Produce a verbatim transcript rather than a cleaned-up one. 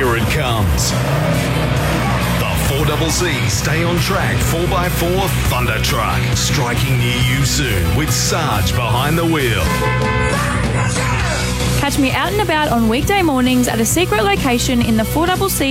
Here it comes. The four C C Stay on Track four by four Thunder Truck. Striking near you soon with Sarge behind the wheel. Catch me out and about on weekday mornings at a secret location in the four C C